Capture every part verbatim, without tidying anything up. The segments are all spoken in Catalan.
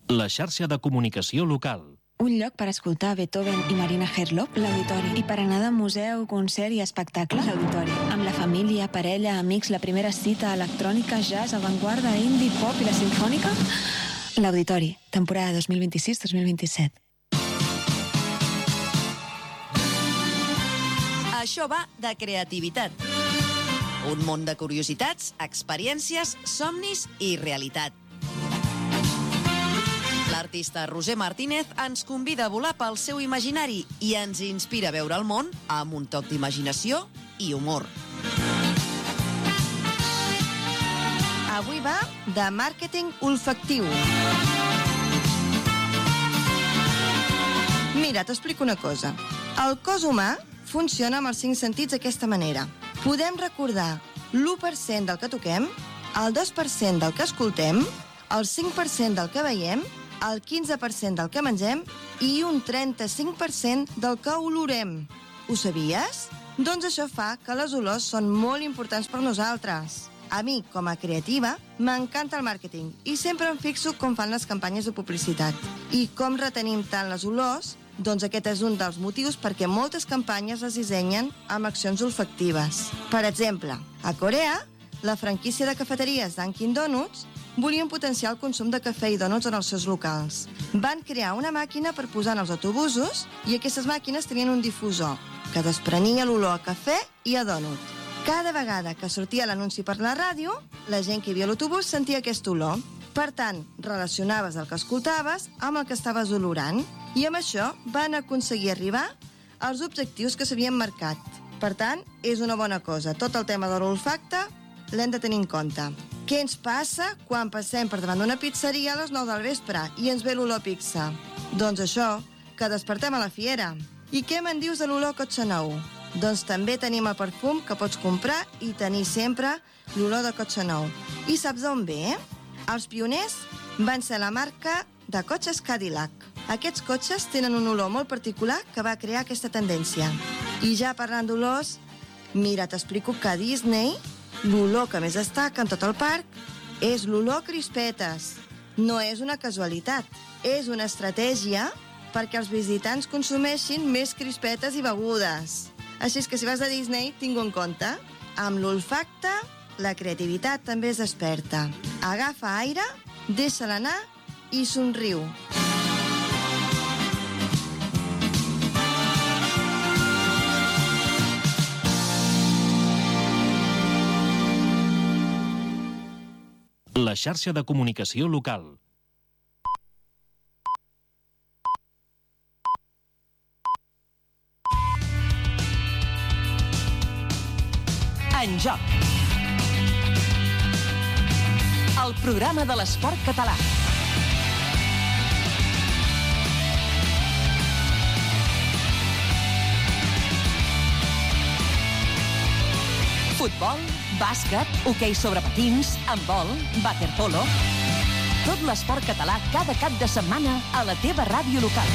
La xarxa de comunicació local. Un lloc per escoltar Beethoven i Marina Herlop, l'Auditori. I per anar de museu, concert i espectacle, l'Auditori. Amb la família, parella, amics, la primera cita, electrònica, jazz, avantguarda, indie, pop i la sinfònica, l'Auditori. Temporada dos mil vint-i-sis dos mil vint-i-set. Això va de creativitat. Un món de curiositats, experiències, somnis i realitat. L'artista Roser Martínez ens convida a volar pel seu imaginari i ens inspira a veure el món amb un toc d'imaginació i humor. Avui va de màrqueting olfactiu. Mira, t'explico una cosa. El cos humà funciona amb els cinc sentits d'aquesta manera. Podem recordar l'u per cent del que toquem, el dos per cent del que escoltem, el cinc per cent del que veiem, el quinze per cent del que mengem i un trenta-cinc per cent del que olorem. Ho sabies? Doncs això fa que les olors són molt importants per nosaltres. A mi, com a creativa, m'encanta el màrqueting i sempre em fixo com fan les campanyes de publicitat. I com retenim tant les olors? Doncs aquest és un dels motius perquè moltes campanyes les dissenyen amb accions olfactives. Per exemple, a Corea, la franquícia de cafeteries Dunkin' Donuts volien potenciar el consum de cafè i donuts en els seus locals. Van crear una màquina per posar en els autobusos i aquestes màquines tenien un difusor que desprenia l'olor a cafè i a donut. Cada vegada que sortia l'anunci per la ràdio, la gent que hi havia a l'autobús sentia aquesta olor. Per tant, relacionaves el que escoltaves amb el que estaves olorant i amb això van aconseguir arribar als objectius que s'havien marcat. Per tant, és una bona cosa. Tot el tema de l'olfacte l'hem de tenir en compte. Què ens passa quan passem per davant d'una pizzeria a les nou del vespre i ens ve l'olor a pizza? Doncs això, que despertem a la fiera. I què me'n dius de l'olor a cotxe nou? Doncs també tenim el perfum que pots comprar i tenir sempre l'olor de cotxe nou. I saps d'on ve? Els pioners van ser la marca de cotxes Cadillac. Aquests cotxes tenen un olor molt particular que va crear aquesta tendència. I ja parlant d'olors, mira, t'explico que a Disney l'olor que més destaca en tot el parc és l'olor a crispetes. No és una casualitat, és una estratègia perquè els visitants consumeixin més crispetes i begudes. Així és que si vas a Disney, tinc-ho en compte. Amb l'olfacte, la creativitat també es desperta. Agafa aire, deixa-la anar i somriu. La xarxa de comunicació local. En joc. El programa de l'esport català. Futbol, bàsquet, hoquei sobre patins, handbol, waterpolo... Tot l'esport català cada cap de setmana a la teva ràdio local.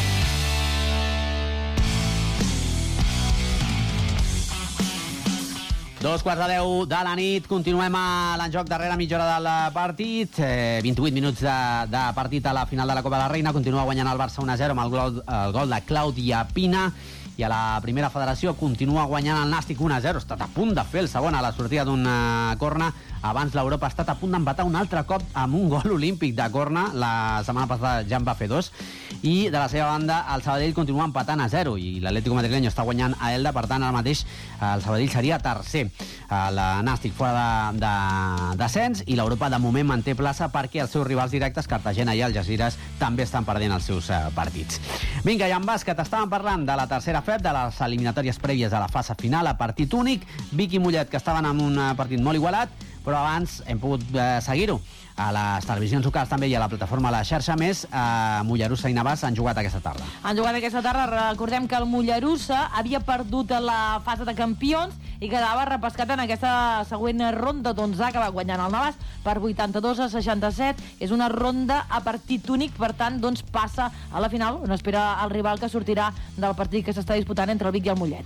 Dos quarts de deu de la nit, continuem a l'enjoc darrere mitja hora del partit, eh, vint-i-vuit minuts de, de partit a la final de la Copa de la Reina, continua guanyant el Barça un a zero amb el gol, el gol de Clàudia Pina, i a la primera federació continua guanyant el Nàstic un a zero, ha estat a punt de fer el segon a la sortida d'una corna, abans l'Europa ha estat a punt d'empatar un altre cop amb un gol olímpic de corna, la setmana passada ja en va fer dos, i de la seva banda el Sabadell continua empatant a zero i l'Atlético Madrileño està guanyant a Elda, per tant ara mateix el Sabadell seria tercer, el Nàstic fora de, de descens i l'Europa de moment manté plaça perquè els seus rivals directes, Cartagena i Algesires, també estan perdent els seus eh, partits. Vinga, i en bàsquet estàvem parlant de la tercera F E P, de les eliminatòries prèvies a la fase final a partit únic, Vic i Mollet que estaven en un partit molt igualat, però abans hem pogut eh, seguir-ho a les televisions locals també i a la plataforma La Xarxa Més. a Mollerussa i Navàs han jugat aquesta tarda. Han jugat aquesta tarda, recordem que el Mollerussa havia perdut la fase de campions i quedava repescat en aquesta següent ronda, doncs ha acabat guanyant el Navàs per vuitanta-dos a seixanta-set. És una ronda a partit únic, per tant doncs passa a la final, on espera el rival que sortirà del partit que s'està disputant entre el Vic i el Mollet.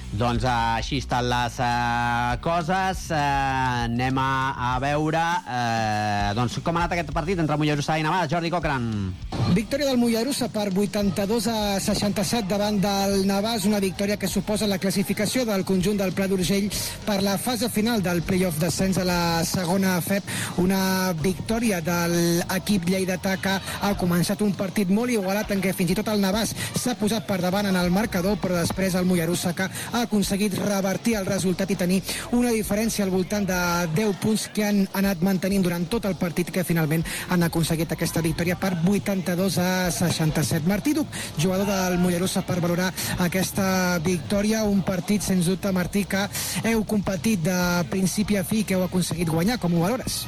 Doncs uh, així estan les uh, coses. Uh, anem a, a veure uh, doncs com ha anat aquest partit entre Mollerussa i Navàs. Jordi Cochran. Victòria del Mollerussa per vuitanta-dos a seixanta-set davant del Navàs, una victòria que suposa la classificació del conjunt del Pla d'Urgell per la fase final del play-off d'ascens a la segona F E P. Una victòria de l'equip lleidatà que ha començat un partit molt igualat en què fins i tot el Navàs s'ha posat per davant en el marcador, però després el Mollerussa que ha aconseguit revertir el resultat i tenir una diferència al voltant de deu punts que han anat mantenint durant tot el partit, que finalment han aconseguit aquesta victòria per vuitanta-dos a seixanta-set. Martí Duc, jugador del Mollerussa, per valorar aquesta victòria, un partit sens dubte, Martí, que heu competit de principi a fi, que heu aconseguit guanyar. Com ho valores?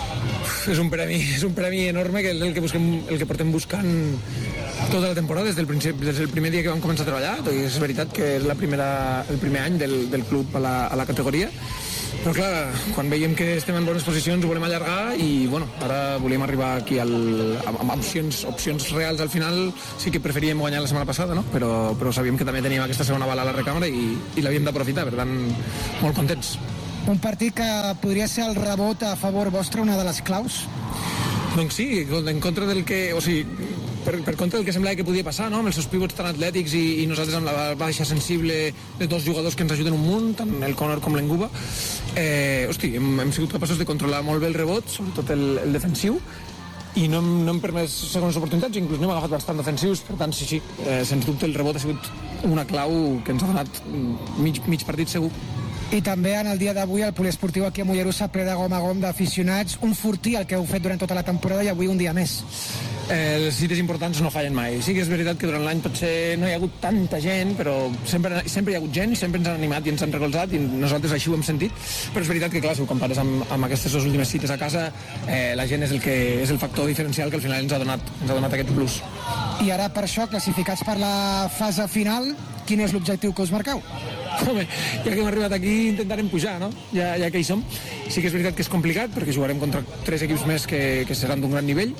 És un premi, és un premi enorme, que és el que, busquem, el que portem buscant tota la temporada, des del, principi, des del primer dia que vam començar a treballar. És veritat que és la primera, el primer any del, del club a la, a la categoria, però clar, quan veiem que estem en bones posicions ho volem allargar i bueno, ara volíem arribar aquí al, amb, amb opcions, opcions reals. Al final sí que preferíem guanyar la setmana passada, no? però, però sabíem que també teníem aquesta segona bala a la recàmera i, i l'havíem d'aprofitar, per tant, molt contents. Un partit que podria ser el rebot a favor vostre, una de les claus? Doncs sí, en contra del que... O sigui, per, per contra del que semblava que podia passar, no? Amb els seus pivots tan atlètics i, i nosaltres amb la baixa sensible de dos jugadors que ens ajuden un munt, tant el Conor com l'Enguba. Eh, hosti, hem, hem sigut capaços de controlar molt bé el rebot, sobretot el, el defensiu, i no hem, no hem permès segones oportunitats, inclús n'hem agafat bastant defensius, per tant, sí, sí, eh, sens dubte el rebot ha sigut una clau que ens ha donat mig, mig partit segur. I també en el dia d'avui el poliesportiu aquí a Mollerussa ple de gom a gom d'aficionats, un fortí el que heu fet durant tota la temporada i avui un dia més. Eh, les cites importants no fallen mai. Sí que és veritat que durant l'any potser no hi ha hagut tanta gent, però sempre, sempre hi ha hagut gent, sempre ens han animat i ens han recolzat i nosaltres així ho hem sentit, però és veritat que clar, si ho compares amb, amb aquestes dues últimes cites a casa, eh, la gent és el, que, és el factor diferencial que al final ens ha donat, ens ha donat aquest plus. I ara per això, classificats per la fase final, quin és l'objectiu que us marqueu? Home, ja que hem arribat aquí intentarem pujar, no? Ja, ja que hi som. Sí que és veritat que és complicat perquè jugarem contra tres equips més que, que seran d'un gran nivell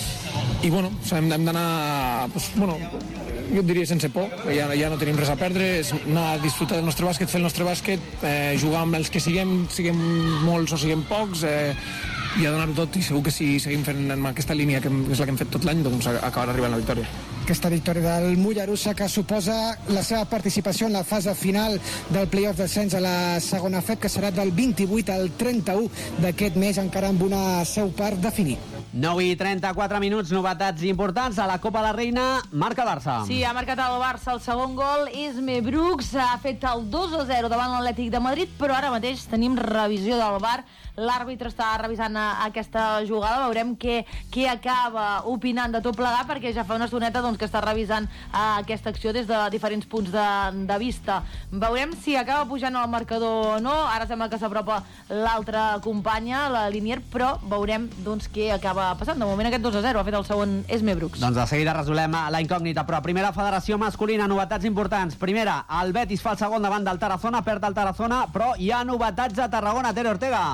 i bueno, hem d'anar pues, bueno, jo et diria sense por, ja, ja no tenim res a perdre, és anar a disfrutar del nostre bàsquet, fer el nostre bàsquet, eh, jugar amb els que siguem, siguem molts o siguem pocs, eh, i a donar-ho tot, i segur que si seguim fent en aquesta línia que és la que hem fet tot l'any, doncs acabarà arribant la victòria. Aquesta victòria del Mollerussa que suposa la seva participació en la fase final del play-off d'ascens a la segona F E P, que serà del vint-i-vuit al trenta-u d'aquest mes, encara amb una seu part definir. nou i trenta-quatre minuts, novetats importants a la Copa de la Reina, marca Barça. Sí, ha marcat el Barça el segon gol, Esme Brooks ha fet el dos a zero davant l'Atlètic de Madrid, però ara mateix tenim revisió del V A R, l'àrbitre està revisant aquesta jugada, veurem què, què acaba opinant de tot plegat, perquè ja fa una estoneta doncs, que està revisant uh, aquesta acció des de diferents punts de, de vista. Veurem si acaba pujant el marcador o no, ara sembla que s'apropa l'altra companya, la Linier, però veurem doncs, què acaba passant. De moment aquest dos a zero ha fet el segon Esme Brooks. Doncs de seguida resolem la incògnita, però primera federació masculina, novetats importants. Primera, el Betis fa el segon davant del Tarazona, perd el Tarazona, però hi ha novetats a Tarragona. Tere Ortega.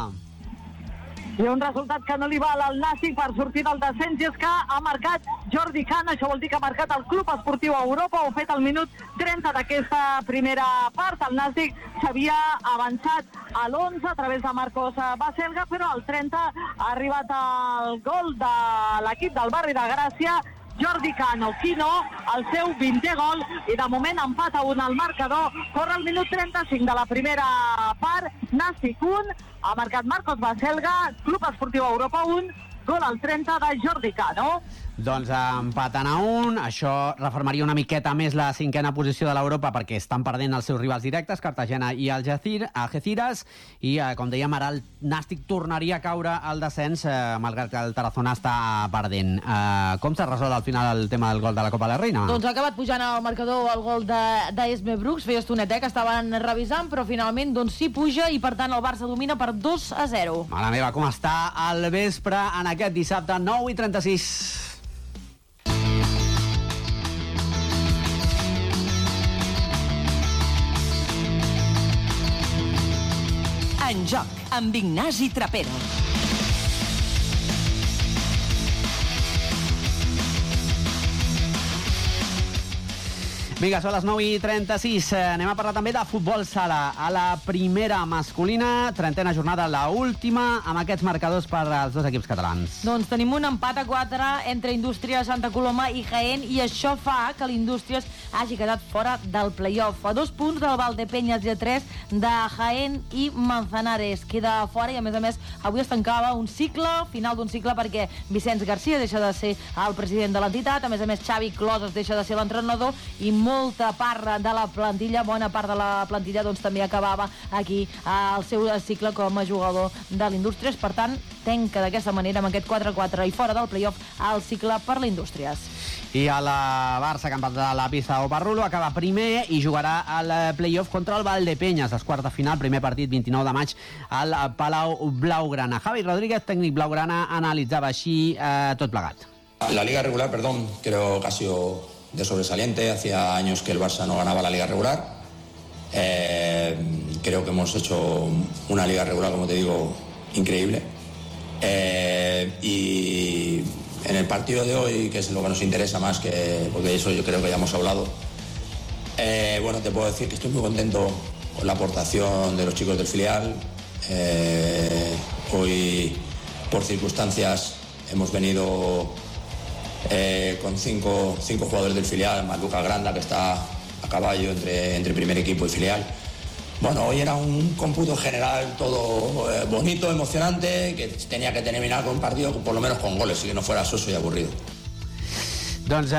Hi ha un resultat que no li val al Nàstic per sortir del descens, i és que ha marcat Jordi Can, això vol dir que ha marcat el Club Esportiu Europa, ho ha fet al minut trenta d'aquesta primera part. El Nàstic s'havia avançat a l'onze a través de Marcos Baselga, però al trenta ha arribat el gol de l'equip del barri de Gràcia, Jordi Cano, Quino, el seu vintè gol, i de moment empat a un al marcador. Corre el minut trenta-cinc de la primera part, Nàstic un, ha marcat Marcos Baselga, Club Esportiu Europa un, gol al trenta de Jordi Cano. Doncs empaten a un, això reformaria una miqueta més la cinquena posició de l'Europa perquè estan perdent els seus rivals directes, Cartagena i el Algeciras, i eh, com dèiem ara el Nàstic tornaria a caure al descens, eh, malgrat que el Tarazona està perdent. Eh, com s'ha resolt al final el tema del gol de la Copa de la Reina? Doncs ha acabat pujant al marcador el gol d'Esme Brooks, feia estoneta que estaven revisant, però finalment doncs sí puja i per tant el Barça domina per dos a zero. Mare meva, com està al vespre en aquest dissabte, nou i trenta-sis. En joc, amb Ignasi Trapero. Vinga, són les nou i trenta-sis. Anem a parlar també de futbol sala. A la primera masculina, trentena jornada, la última, amb aquests marcadors per als dos equips catalans. Doncs tenim un empat a quatre entre Indústries Santa Coloma i Jaén, i això fa que l'Indústries hagi quedat fora del play-off. A dos punts del Valdepeñas i a tres de Jaén i Manzanares. Queda fora i, a més a més, avui es tancava un cicle, final d'un cicle, perquè Vicenç Garcia deixa de ser el president de l'entitat, a més a més Xavi Closes deixa de ser l'entrenador, i molta part de la plantilla, bona part de la plantilla, doncs també acabava aquí el seu cicle com a jugador de l'Indústries. Per tant, tanca d'aquesta manera, amb aquest quatre a quatre i fora del play-off, el cicle per l'Indústries. I a la Barça, camp de la pista Oparrulo, acaba primer i jugarà al play-off contra el Valdepeñas, els quarts de final, primer partit, vint-i-nou de maig, al Palau Blaugrana. Javi Rodríguez, tècnic blaugrana, analitzava així eh, tot plegat. La liga regular, perdón, creo que ha sido de sobresaliente. Hacía años que el Barça no ganaba la liga regular. Eh, creo que hemos hecho una liga regular, como te digo, increíble. Eh, y en el partido de hoy, que es lo que nos interesa más, que porque eso yo creo que ya hemos hablado, eh, bueno, te puedo decir que estoy muy contento con la aportación de los chicos del filial. Eh, hoy, por circunstancias, hemos venido Eh, con cinco, cinco jugadores del filial, más Lucas Granda, que está a caballo entre, entre primer equipo y filial. Bueno, hoy era un cómputo general todo eh, bonito, emocionante, que tenía que terminar con un partido por lo menos con goles y que no fuera soso y aburrido. Doncs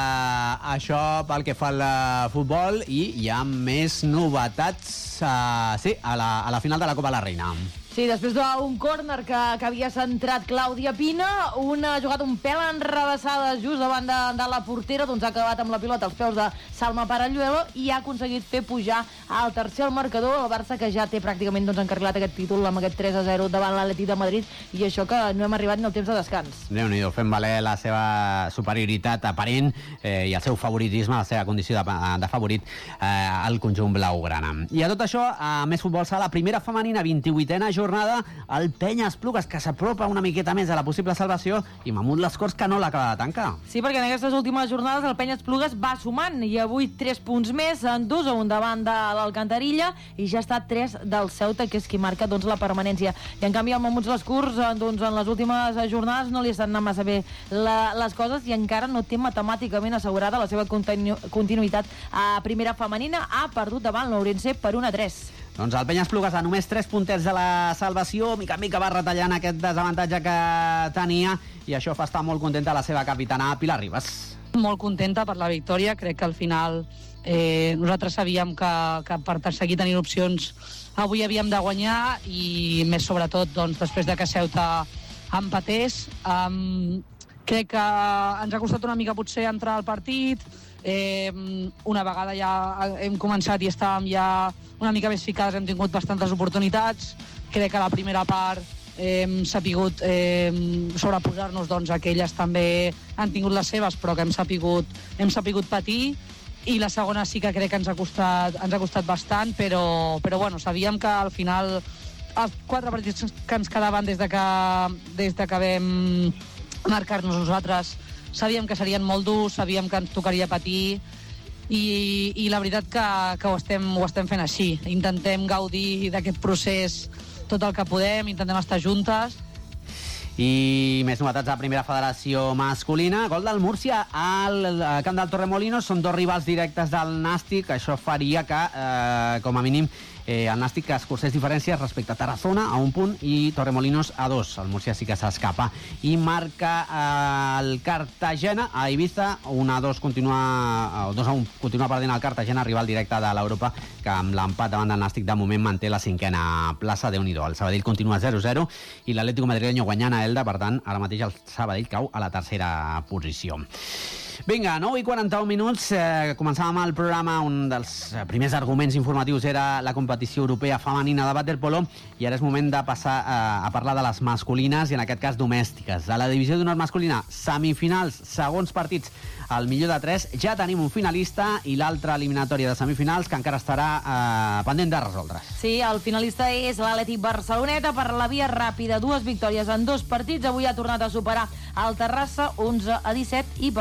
eh, això pel que fa al futbol, i hi ha més novetats eh, sí, a la, a la final de la Copa de la Reina. Sí, després d'un córner que, que havia centrat Clàudia Pina, una jugada un pèl enrevessada just davant de, de la portera, doncs ha acabat amb la pilota als peus de Salma Paralluelo i ha aconseguit fer pujar al tercer al marcador el Barça, que ja té pràcticament doncs, encarrilat aquest títol amb aquest tres a zero davant l'Atleti de Madrid, i això que no hem arribat ni al temps de descans. Déu-n'hi-do, fent valer la seva superioritat aparent eh, i el seu favoritisme, la seva condició de, de favorit eh, al conjunt blaugrana. I a tot això, a més futbol sala, primera femenina, vint-i-vuitena jornada, el Penya Esplugues, que s'apropa una miqueta més a la possible salvació, i Mamut Les Corts, que no l'acaba de tancar. Sí, perquè en aquestes últimes jornades el Penya Esplugues va sumant, i avui tres punts més, en dos a un davant de l'Alcantarilla, i ja està tres del Ceuta, que és qui marca doncs, la permanència. I en canvi el Mamut Les Corts, doncs, en les últimes jornades no li estan anant massa bé la, les coses, i encara no té matemàticament assegurada la seva continu, continuïtat a primera femenina. Ha perdut davant l'Ourense per un a tres. Doncs el Penya Esplugues, a només tres puntets de la salvació, mica en mica va retallant aquest desavantatge que tenia, i això fa estar molt contenta la seva capitana Pilar Ribas. Molt contenta per la victòria, crec que al final eh, nosaltres sabíem que, que per seguir tenint opcions avui havíem de guanyar, i més sobretot doncs, després de que Ceuta empatés. Um, crec que ens ha costat una mica potser entrar al partit. Eh, una vegada ja hem començat i estàvem ja una mica més ficades, hem tingut bastantes oportunitats. Crec que a la primera part eh, hem sapigut eh, sobreposar-nos, doncs aquelles també han tingut les seves, però que hem sapigut, hem sapigut patir, i la segona sí que crec que ens ha costat, ens ha costat bastant, però, però bueno, sabíem que al final els quatre partits que ens quedaven des de que, des de que vam marcar-nos nosaltres, sabíem que serien molt durs, sabíem que ens tocaria patir, i, i la veritat que, que ho, estem, ho estem fent així. Intentem gaudir d'aquest procés tot el que podem, intentem estar juntes. I més novetats a la primera federació masculina. Gol del Múrcia al camp del Torremolinos. Són dos rivals directes del Nàstic. Això faria que, eh, com a mínim, eh, el Nàstic escurcés diferències respecte a Tarazona a un punt i Torremolinos a dos. El Múrcia sí que s'escapa. I marca eh, el Cartagena a Ibiza. un a dos continua, dos a un continua perdent el Cartagena, rival directe de l'Europa, que amb l'empat davant del Nàstic de moment manté la cinquena plaça. Déu-n'hi-do. El Sabadell continua zero a zero i l'Atlético Madrileño guanyant a Elda, per tant, ara mateix el Sabadell cau a la tercera posició. Vinga, nou i quaranta-un minuts, eh, començàvem el programa, un dels primers arguments informatius era la competició europea femenina de waterpolo, i ara és moment de passar eh, a parlar de les masculines, i en aquest cas domèstiques. A la divisió d'honor masculina, semifinals, segons partits, al millor de tres, ja tenim un finalista, i l'altra eliminatòria de semifinals que encara estarà eh, pendent de resoldre's. Sí, el finalista és l'Atlètic Barceloneta per la via ràpida, dues victòries en dos partits. Avui ha tornat a superar el Terrassa, onze a disset, i per tant doncs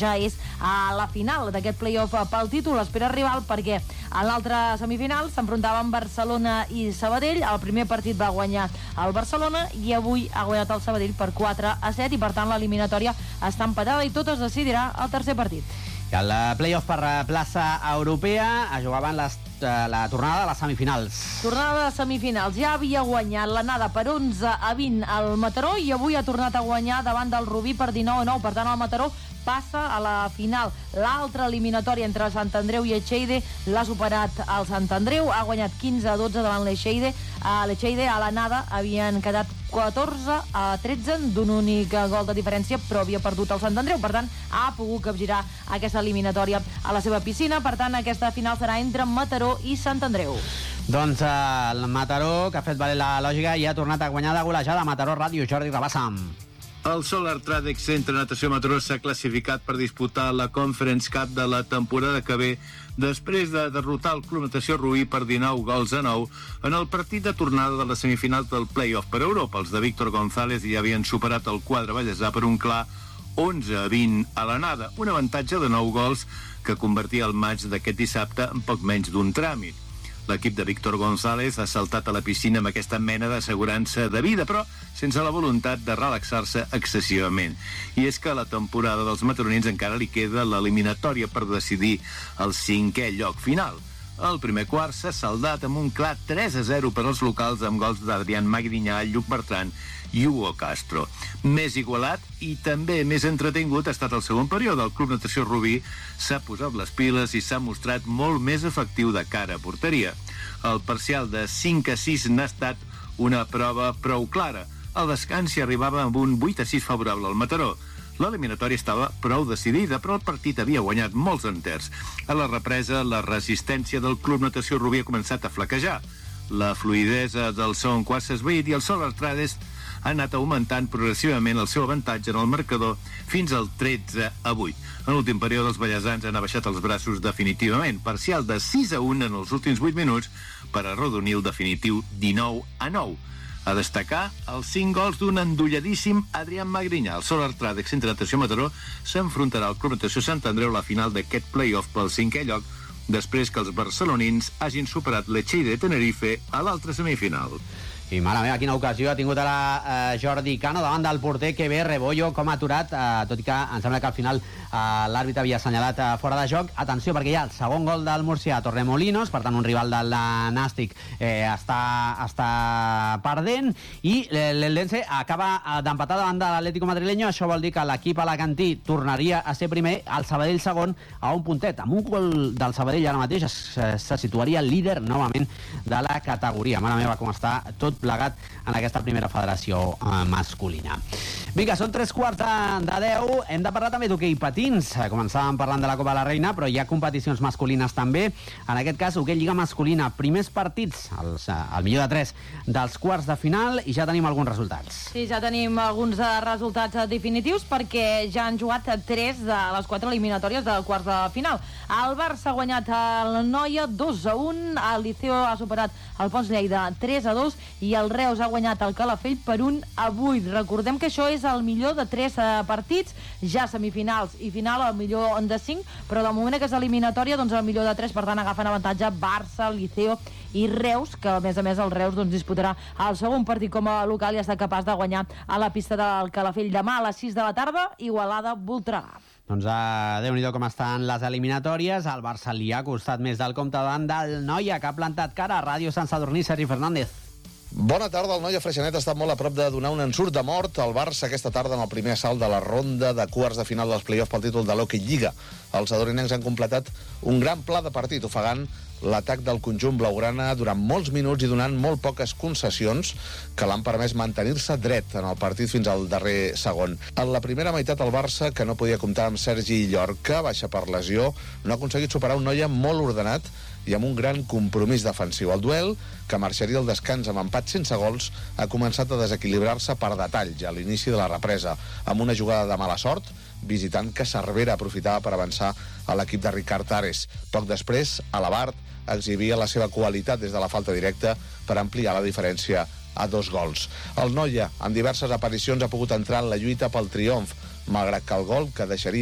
ja és a la final d'aquest play-off pel títol. Espera rival perquè a l'altra semifinal s'enfrontaven Barcelona i Sabadell. El primer partit va guanyar el Barcelona i avui ha guanyat el Sabadell per quatre a set i per tant l'eliminatòria està empatada i tot es decidirà al tercer partit. I el play-off per plaça europea es jugaven les, la tornada de les semifinals. Tornada de semifinals. Ja havia guanyat l'anada per onze a vint al Mataró i avui ha tornat a guanyar davant del Rubí per dinou a nou. Per tant, el Mataró passa a la final. L'altra eliminatòria entre Sant Andreu i Echeide l'ha superat el Sant Andreu. Ha guanyat quinze a dotze davant l'Echeide. A l'Echeide, a l'anada, havien quedat catorze a tretze d'un únic gol de diferència, però havia perdut el Sant Andreu. Per tant, ha pogut capgirar aquesta eliminatòria a la seva piscina. Per tant, aquesta final serà entre Mataró i Sant Andreu. Doncs el Mataró, que ha fet valer la lògica, i ha tornat a guanyar de golejada. Mataró Ràdio, Jordi Rabassam. El Solar Tradex Centre Natació Mataró s'ha classificat per disputar la Conference Cup de la temporada que ve després de derrotar el Club Natació Rubí per dinou gols a nou en el partit de tornada de les semifinals del play-off per Europa. Els de Víctor González ja havien superat el quadre ballesà per un clar onze a vint a l'anada, un avantatge de nou gols que convertia el maig d'aquest dissabte en poc menys d'un tràmit. L'equip de Víctor González ha saltat a la piscina amb aquesta mena d'assegurança de vida, però sense la voluntat de relaxar-se excessivament. I és que a la temporada dels mataronins encara li queda l'eliminatòria per decidir el cinquè lloc final. El primer quart s'ha saldat amb un clar tres a zero per als locals amb gols d'Adrián Magrinyà, Lluc Bertran i Hugo Castro. Més igualat i també més entretingut ha estat el segon període. El Club Natació Rubí s'ha posat les piles i s'ha mostrat molt més efectiu de cara a porteria. El parcial de cinc a sis n'ha estat una prova prou clara. Al descans s'hi arribava amb un vuit a sis favorable al Mataró. L'eliminatòria estava prou decidida, però el partit havia guanyat molts enters. A la represa, la resistència del Club Natació Rubí ha començat a flaquejar. La fluidesa del segon quart s'ha esvaït i el Solar Trades ha anat augmentant progressivament el seu avantatge en el marcador fins al tretze a vuit. En l'últim període, els ballesans han abaixat els braços definitivament, parcial de sis a un en els últims vuit minuts per arrodonir el definitiu dinou a nou. A destacar els cinc gols d'un endolladíssim Adrián Magrinyà. El Solar Tradex Centre Natació Mataró s'enfrontarà al Club Natació Sant Andreu a la final d'aquest play-off pel cinquè lloc, després que els barcelonins hagin superat l'Echeide de Tenerife a l'altra semifinal. I, mare meva, quina ocasió ha tingut ara eh, Jordi Cano davant del porter, que bé, Rebollo, com ha aturat, eh, tot i que em sembla que al final eh, l'àrbitre havia assenyalat eh, fora de joc. Atenció, perquè hi ha el segon gol del Murcia a Torremolinos, per tant, un rival del Nàstic eh, està, està perdent, i l'Eldense acaba d'empatar davant de l'Atlético Madrileño. Això vol dir que l'equip alacantí tornaria a ser primer, el Sabadell segon, a un puntet. Amb un gol del Sabadell ara mateix se, se situaria líder novament de la categoria. Mare meva, com està tot plegat en aquesta primera federació eh, masculina. Vinga, són tres quarts de, de deu. Hem de parlar també d'hoquei patins. Començàvem parlant de la Copa de la Reina, però hi ha competicions masculines també. En aquest cas, hoquei lliga masculina. Primers partits, els, el millor de tres dels quarts de final, i ja tenim alguns resultats. Sí, ja tenim alguns uh, resultats uh, definitius, perquè ja han jugat tres de les quatre eliminatòries de quarts de final. El Barça ha guanyat el Noia dos a un, el Liceo ha superat el Pons Lleida tres a dos i el Reus ha guanyat el Calafell per un a vuit. Recordem que això és el millor de tres uh, partits, ja semifinals i final el millor de cinc, però de moment aquesta eliminatòria, doncs el millor de tres, per tant agafen avantatge Barça, Liceo i Reus, que a més a més el Reus doncs, disputarà el segon partit com a local i ha estat capaç de guanyar a la pista del Calafell demà a les sis de la tarda, Igualada-Voltregà. Doncs uh, Déu-n'hi-do com estan les eliminatòries. El Barça li ha costat més del compte davant del Noia, que ha plantat cara a Ràdio Sant Sadurní. Sergi Fernández. Bona tarda, el Noia Freixenet ha estat molt a prop de donar un ensurt de mort al Barça aquesta tarda en el primer assalt de la ronda de quarts de final dels play-offs pel títol de l'Hockey Lliga. Els adorinencs han completat un gran pla de partit, ofegant l'atac del conjunt blaugrana durant molts minuts i donant molt poques concessions que l'han permès mantenir-se dret en el partit fins al darrer segon. En la primera meitat el Barça, que no podia comptar amb Sergi Llorca, baixa per lesió, no ha aconseguit superar un Noia molt ordenat i amb un gran compromís defensiu. El duel, que marxaria al descans amb empat sense gols, ha començat a desequilibrar-se per detalls a l'inici de la represa, amb una jugada de mala sort, visitant que Cervera aprofitava per avançar a l'equip de Ricard Ares. Poc després, Alabart exhibia la seva qualitat des de la falta directa per ampliar la diferència a dos gols. El Noia, en diverses aparicions, ha pogut entrar en la lluita pel triomf, malgrat que el gol que deixaria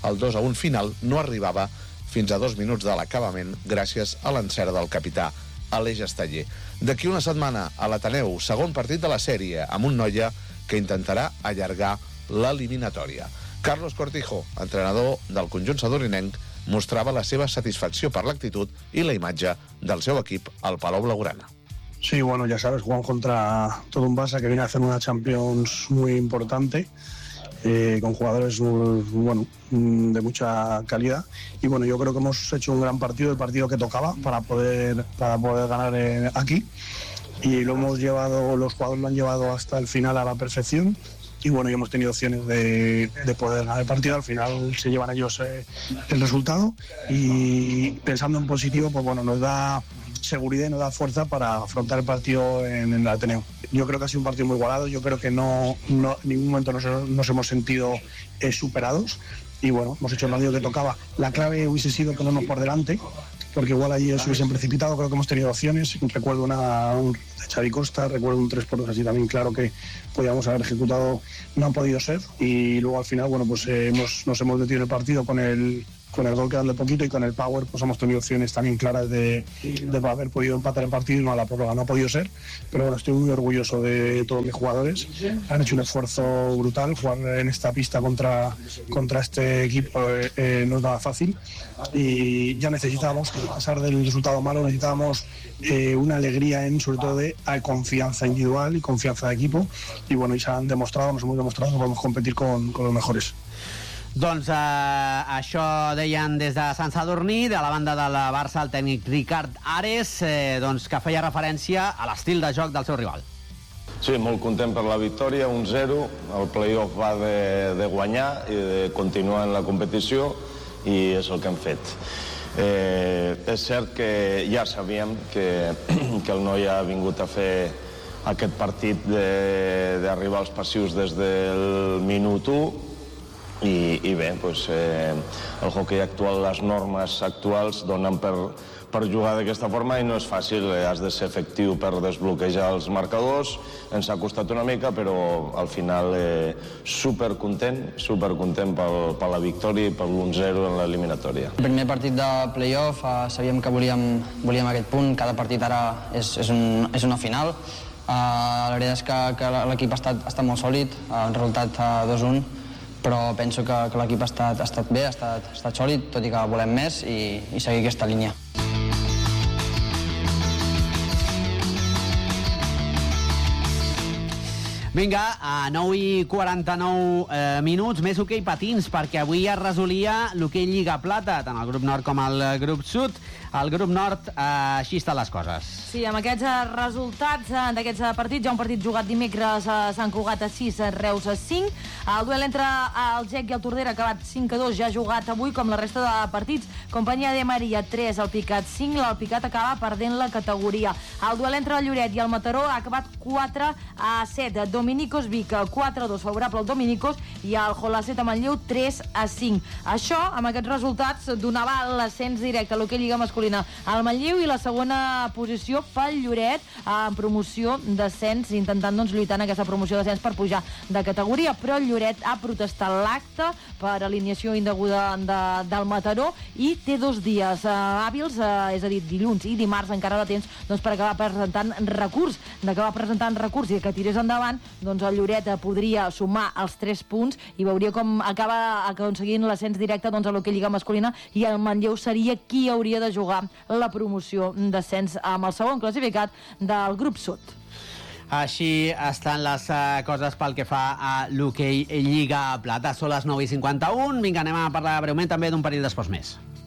El dos a un final no arribava fins a dos minuts de l'acabament gràcies a l'encert del capità Aleix Esteller. D'aquí una setmana a l'Ateneu, segon partit de la sèrie, amb un Noia que intentarà allargar l'eliminatòria. Carlos Cortijo, entrenador del conjunt sadorinenc, mostrava la seva satisfacció per l'actitud i la imatge del seu equip al Palau Blaugrana. Sí, bueno, ya sabes, jugamos contra todo un Barça que viene a hacer una Champions muy importante, eh, con jugadores bueno, de mucha calidad. Y bueno, yo creo que hemos hecho un gran partido, el partido que tocaba para poder, para poder ganar eh, aquí. Y lo hemos llevado, los jugadores lo han llevado hasta el final a la perfección. Y bueno, y hemos tenido opciones de, de poder ganar el partido. Al final se llevan ellos eh, el resultado. Y pensando en positivo, pues bueno, nos da seguridad y nos da fuerza para afrontar el partido en, en el Ateneo. Yo creo que ha sido un partido muy igualado. Yo creo que no, no en ningún momento nos, nos hemos sentido eh, superados. Y bueno, hemos hecho el partido que tocaba. La clave hubiese sido ponernos por delante, porque igual allí se hubiesen precipitado. Creo que hemos tenido opciones. Recuerdo una un de Xavi Costa, recuerdo un tres por dos así también claro que podíamos haber ejecutado, no han podido ser. Y luego al final, bueno, pues eh, hemos, nos hemos metido en el partido con el, con el gol quedando poquito y con el power pues hemos tenido opciones también claras de, de haber podido empatar el partido y no a la prórroga, no ha podido ser. Pero bueno, estoy muy orgulloso de todos mis jugadores. Han hecho un esfuerzo brutal. Jugar en esta pista contra, contra este equipo eh, eh, no es nada fácil. Y ya necesitábamos, a pesar del resultado malo, necesitábamos eh, una alegría en, sobre todo, de confianza individual y confianza de equipo. Y bueno, y se han demostrado, nos hemos demostrado que podemos competir con, con los mejores. Doncs eh, això deien des de Sant Sadurní, de la banda de la Barça, el tècnic Ricard Ares, eh, doncs, que feia referència a l'estil de joc del seu rival. Sí, molt content per la victòria, un zero. El play-off va de, de guanyar i de continuar en la competició, i és el que hem fet. Eh, és cert que ja sabíem que, que el Noia ha vingut a fer aquest partit d'arribar als passius des del minut u, i, i bé, doncs, eh, el hoquei actual, les normes actuals donen per, per jugar d'aquesta forma i no és fàcil, eh, has de ser efectiu per desbloquejar els marcadors. Ens ha costat una mica, però al final eh, supercontent, supercontent pel, per la victòria i per l'u zero en l'eliminatòria. El primer partit de play-off, eh, sabíem que volíem, volíem aquest punt, cada partit ara és, és, un, és una final. Uh, la veritat és que, que l'equip ha estat, ha estat molt sòlid, uh, el resultat uh, dos un, però penso que, que l'equip ha estat, ha estat bé, ha estat, ha estat sòlid, tot i que volem més i, i seguir aquesta línia. Vinga, a nou i quaranta-nou eh, minuts, més hoquei patins, perquè avui es resolia l'hoquei Lliga Plata, tant el grup nord com el grup sud. Al grup nord, eh, així estan les coses. Sí, amb aquests resultats eh, d'aquests partits, hi ha un partit jugat dimecres a Sant Cugat a sis, a Reus a cinc. El duel entre el Gec i el Tordera ha acabat cinc a dos, ja ha jugat avui, com la resta de partits. Companyia de Maria tres, el Picat cinc, l'Alpicat acaba perdent la categoria. El duel entre el Lloret i el Mataró ha acabat quatre a set. Dominicos Vic quatre a dos, favorable al Dominicos, i el Jolacet a Manlleu tres a cinc. Això, amb aquests resultats, donava l'ascens directe a l'hoquei Lliga masculina al Manlleu i la segona posició pel Lloret en promoció d'ascens, intentant doncs, lluitar en aquesta promoció d'ascens per pujar de categoria, però el Lloret ha protestat l'acte per alineació indeguda de, del Mataró i té dos dies eh, hàbils, eh, és a dir, dilluns i dimarts encara de temps doncs, per acabar presentant recurs. D'acabar presentant recurs i que tirés endavant, doncs el Lloret podria sumar els tres punts i veuria com acaba aconseguint l'ascens directe doncs, a l'hoquei Lliga masculina, i el Manlleu seria qui hauria de jugar la promoció d'ascens amb el segon classificat del grup sud. Així estan les uh, coses pel que fa a l'hoquei Lliga Plata. Són les nou i cinquanta-un. Vinga, anem a parlar breument també d'un parell d'esports més.